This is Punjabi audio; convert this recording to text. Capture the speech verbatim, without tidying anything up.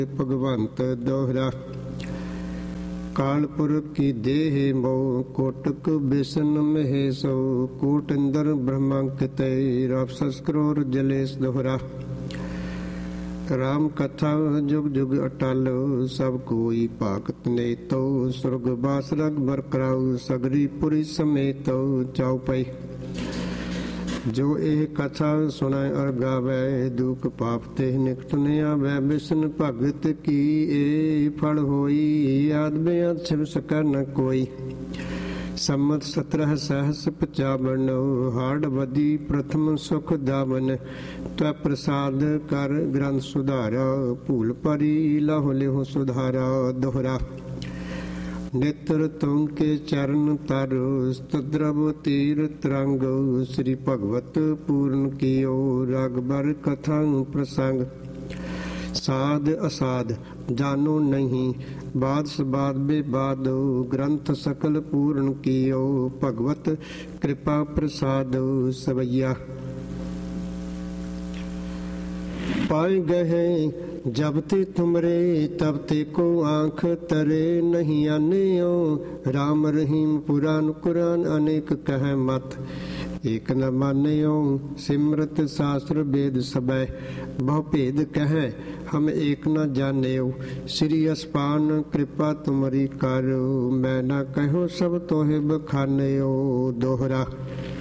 ਭਗਵੰਤ ਦੋਹਰਾ। ਕਾਲਪੁਰਖ ਕੀ ਦੇਹ ਮੋ ਕੋਟਕ ਬਿਸ਼ਨ ਮਹਿ ਸੋ ਕੋਟ ਇੰਦਰ ਬ੍ਰਹਮਾਂਕਿਤੇ ਰਬ ਸੰਸਕਰੋਰ ਜਲੇਸ ਦੋਹਰਾ। ਰਾਮ ਕਥਾ ਜੁਗ ਜੁਗ ਅਟਲ ਸਭ ਕੋਈ ਭਾਗਤ ਨੇਤੋ ਸੁਰਗ ਬਾਸ ਰਗ ਬਰ ਕਰਾਉ ਸਗਰੀ ਪੁਰੀ ਸਮੇਤੋ ਚਾਉ ਪਈ। ਜੋ ਇਹ ਕਥਾ ਸੁਣੈ ਅਰ ਗਾਵੈ ਦੁਖ ਪਾਪ ਤੇ ਨਿਕਟ ਨ ਆਵੈ ਬਿਸ਼ਨ ਭਗਤ ਕੀ ਏ ਫਲ ਹੋਈ ਆਦ ਬੇਅੰਤ ਛਿਵ ਸਕੈ ਨ ਕੋਈ। ਸੰਮਤ ਸਤਰਹ ਸਹਸ ਪਚਾਵਨ ਹਾੜ ਵਧੀ ਪ੍ਰਥਮ ਸੁਖ ਦਾਵਨ ਤੈ ਪ੍ਰਸਾਦ ਕਰ ਗ੍ਰੰਥ ਸੁਧਾਰਾ ਭੂਲ ਪਰੀ ਲਹੁ ਲਿਹੁ ਸੁਧਾਰਾ ਦੋਹਰਾ। ਨੇਤਰ ਤੁਮ ਕੇ ਚਰਨ ਤਰ ਸਤਦਰਵ ਤੀਰ ਤਰੰਗ ਸ੍ਰੀ ਭਗਵਤ ਪੂਰਨ ਕੀਓ ਰਗ ਬਰ ਕਥਾ ਪ੍ਰਸੰਗ। ਸਾਧ ਅਸਾਧ ਜਾਨੋ ਨਹੀਂ ਬਾਦ ਸਬਾਦ ਬੇਬਾਦ ਗ੍ਰੰਥ ਸਕਲ ਪੂਰਨ ਕੀਓ ਭਗਵਤ ਕਿਰਪਾ ਪ੍ਰਸਾਦ ਸਵਈਆ। ਪਾਏ ਗਏ जब ते तुमरे तब ते को आँख तरे नहीं आनेओ राम रहीम पुराण कुरान अनेक कह मत एक न मान्यो सिमरत शास्त्र वेद सबै बहु भेद कह हम एक न जानेओ श्री अस्पान कृपा तुमरी करो मैं न कहो सब तोहे बखानेओ दोहरा।